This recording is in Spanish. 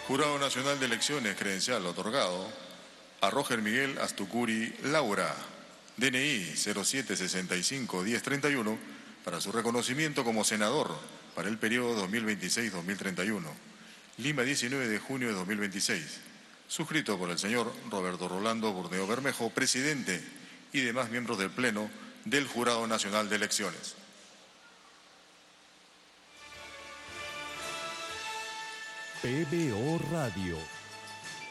Jurado Nacional de Elecciones credencial otorgado a Roger Miguel Astucuri Laura, DNI 0765-1031, para su reconocimiento como senador para el periodo 2026-2031. Lima, 19 de junio de 2026. Suscrito por el señor Roberto Rolando Burneo Bermejo, presidente, y demás miembros del Pleno del Jurado Nacional de Elecciones. PBO Radio.